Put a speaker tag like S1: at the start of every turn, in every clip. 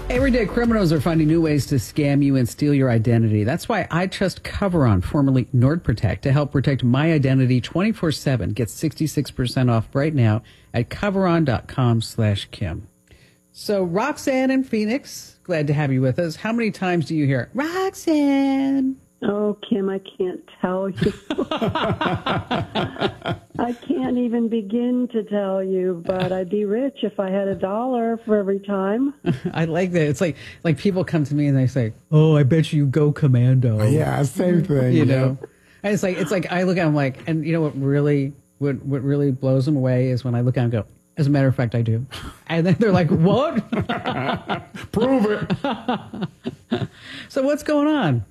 S1: Everyday criminals are finding new ways to scam you and steal your identity. That's why I trust Coveron, formerly NordProtect, to help protect my identity 24/7. Get 66% off right now at coveron.com/Kim. So Roxanne in Phoenix, glad to have you with us. How many times do you hear, Roxanne?
S2: Oh, Kim, I can't tell you. I can't even begin to tell you, but I'd be rich if I had $1 for every time.
S1: I like that. It's like people come to me and they say, "Oh, I bet you go commando."
S3: Yeah, same thing.
S1: You know, and it's like I look at them like, and you know what really blows them away is when I look at them and go, "As a matter of fact, I do," and then they're like, "What?"
S3: Prove it.
S1: So what's going on?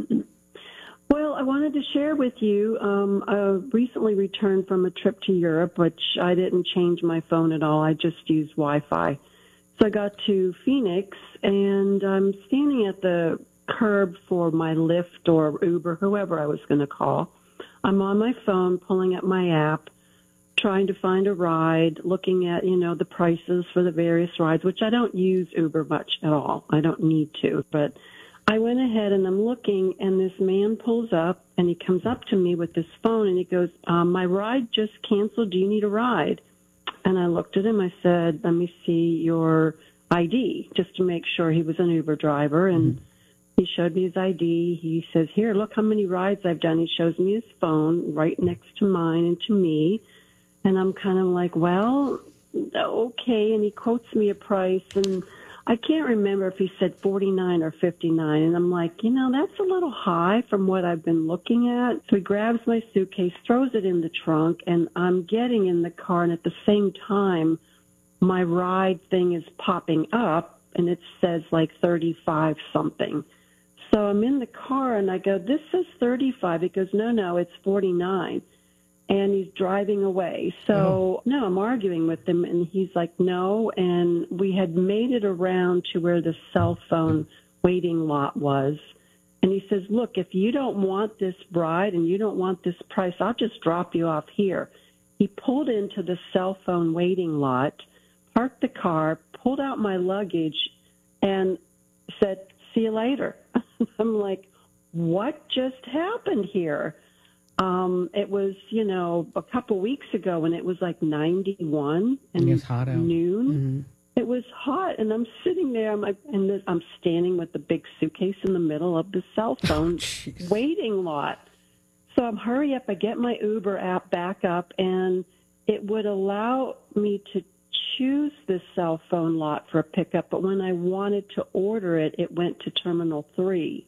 S2: Well, I wanted to share with you, I recently returned from a trip to Europe, which I didn't change my phone at all. I just used Wi-Fi. So I got to Phoenix, and I'm standing at the curb for my Lyft or Uber, whoever I was going to call. I'm on my phone, pulling up my app, trying to find a ride, looking at, the prices for the various rides, which I don't use Uber much at all. I don't need to, but I went ahead and I'm looking, and this man pulls up, and he comes up to me with this phone, and he goes, my ride just canceled. Do you need a ride? And I looked at him. I said, let me see your ID, just to make sure he was an Uber driver. And he showed me his ID. He says, here, look how many rides I've done. He shows me his phone right next to mine and to me. And I'm kind of like, well, okay. And he quotes me a price, and I can't remember if he said 49 or 59. And I'm like, that's a little high from what I've been looking at. So he grabs my suitcase, throws it in the trunk, and I'm getting in the car. And at the same time, my ride thing is popping up, and it says like 35 something. So I'm in the car, and I go, this says 35. He goes, no, it's 49. And he's driving away. So, no, I'm arguing with him, and he's like, no. And we had made it around to where the cell phone waiting lot was. And he says, look, if you don't want this ride and you don't want this price, I'll just drop you off here. He pulled into the cell phone waiting lot, parked the car, pulled out my luggage, and said, see you later. I'm like, what just happened here? It was, a couple weeks ago when it was like 91 and
S1: it's hot out.
S2: Noon.
S1: Mm-hmm.
S2: It was hot, and I'm sitting there. I'm standing with the big suitcase in the middle of the cell phone waiting lot. So I'm hurry up. I get my Uber app back up, and it would allow me to choose the cell phone lot for a pickup. But when I wanted to order it, it went to Terminal 3.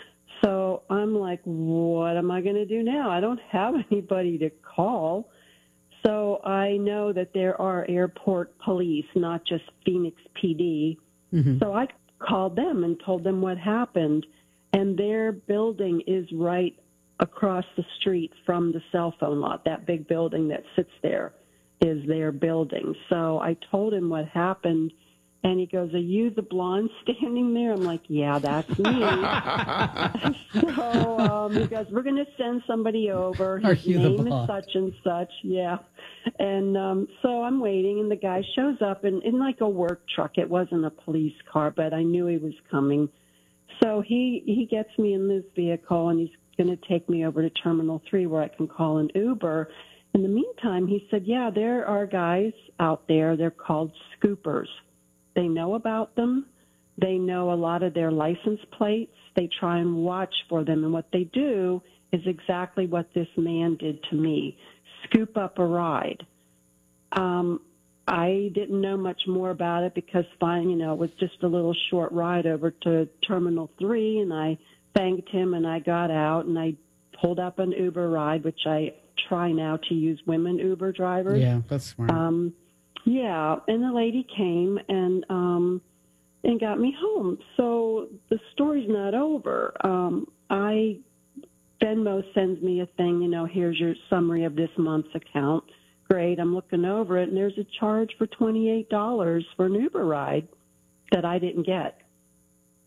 S2: So I'm like, what am I going to do now? I don't have anybody to call. So I know that there are airport police, not just Phoenix PD. Mm-hmm. So I called them and told them what happened. And their building is right across the street from the cell phone lot. That big building that sits there is their building. So I told him what happened. And he goes, are you the blonde standing there? I'm like, yeah, that's me. So he goes, we're going to send somebody over. His name is such and such. Yeah. And so I'm waiting, and the guy shows up in like a work truck. It wasn't a police car, but I knew he was coming. So he gets me in this vehicle, and he's going to take me over to Terminal 3 where I can call an Uber. In the meantime, he said, yeah, there are guys out there. They're called scoopers. They know about them. They know a lot of their license plates. They try and watch for them. And what they do is exactly what this man did to me, scoop up a ride. I didn't know much more about it because, it was just a little short ride over to Terminal 3, and I thanked him, and I got out, and I pulled up an Uber ride, which I try now to use women Uber drivers.
S1: Yeah, that's smart.
S2: Yeah, and the lady came and got me home. So the story's not over. Venmo sends me a thing, here's your summary of this month's account. Great, I'm looking over it, and there's a charge for $28 for an Uber ride that I didn't get.